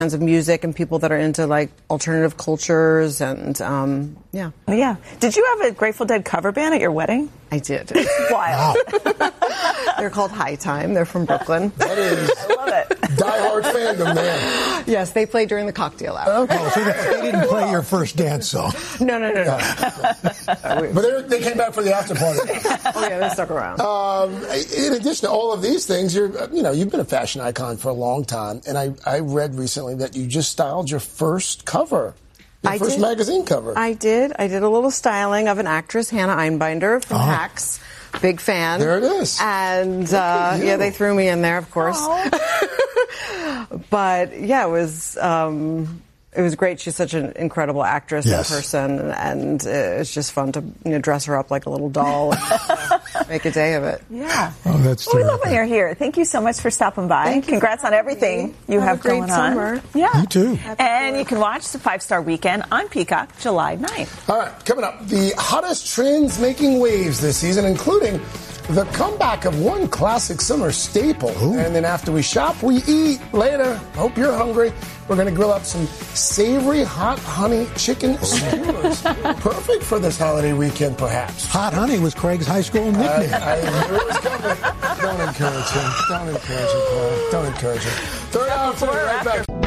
of music and people that are into like alternative cultures and yeah. Did you have a Grateful Dead cover band at your wedding? I did. It's wild. They're called High Time. They're from Brooklyn. That is I love it. diehard fandom there. Yes, they played during the cocktail hour. Okay. Oh, so they didn't play your first dance song. No. But they came back for the after party. Oh yeah, they stuck around. In addition to all of these things, you've been a fashion icon for a long time, and I read recently that you just styled your first cover. Your first magazine cover. I did a little styling of an actress, Hannah Einbinder from Hacks. Big fan. There it is. And they threw me in there, of course. But yeah, it was great. She's such an incredible actress in person, and it's just fun to dress her up like a little doll and make a day of it. Yeah. Oh, that's we love when you're here. Thank you so much for stopping by. Congrats on everything you have going on. Yeah. You too. And you can watch the 5-Star Weekend on Peacock July 9th. All right, coming up, the hottest trends making waves this season, including the comeback of one classic summer staple. Ooh. And then after we shop, we eat. Later, hope you're hungry. We're going to grill up some savory hot honey chicken skewers. Perfect for this holiday weekend, perhaps. Hot honey was Craig's high school nickname. I knew it was coming. Don't encourage him. Don't encourage him, Paul. Don't encourage him. Third hour, right back.